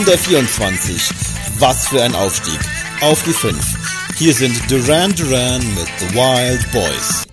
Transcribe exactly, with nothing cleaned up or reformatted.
Der vierundzwanzig. Was für ein Aufstieg. Auf die fünf. Hier sind Duran Duran mit The Wild Boys.